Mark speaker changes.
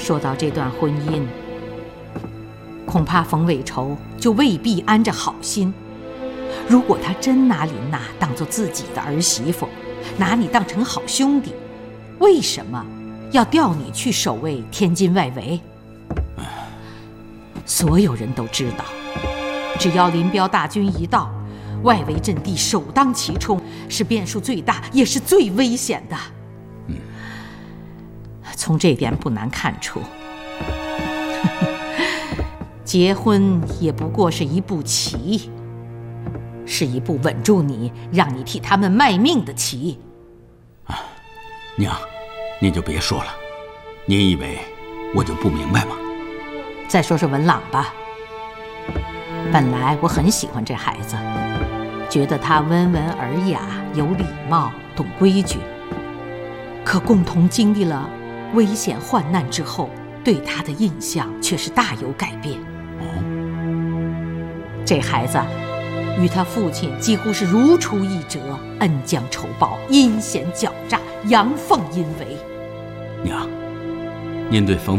Speaker 1: 说到这段婚姻，恐怕冯伟筹就未必安着好心。如果他真拿琳娜当作自己的儿媳妇，拿你当成好兄弟，为什么要调你去守卫天津外围？所有人都知道，只要林彪大军一到，外围阵地首当其冲，是变数最大也是最危险的。从这点不难看出，结婚也不过是一步棋，是一步稳住你，让你替他们卖命的棋。
Speaker 2: 娘，您就别说了，您以为我就不明白吗？
Speaker 1: 再说说文朗吧，本来我很喜欢这孩子，觉得他温文尔雅，有礼貌，懂规矩。可共同经历了危险患难之后，对他的印象却是大有改变。这孩子与他父亲几乎是如出一辙，恩将仇报，阴险狡诈，阳奉阴违。
Speaker 2: 娘，您对冯